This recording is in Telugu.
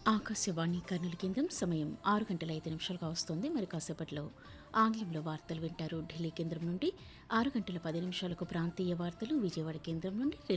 ఆకాశవాణి కర్నూలు కేంద్రం సమయం 6 గంటల 5 నిమిషాలుగా వస్తోంది. మరి కాసేపట్లో ఆంగ్లంలో వార్తలు వింటారు. ఢిల్లీ కేంద్రం నుండి 6 గంటల 10 నిమిషాలకు ప్రాంతీయ వార్తలు, విజయవాడ కేంద్రం నుండి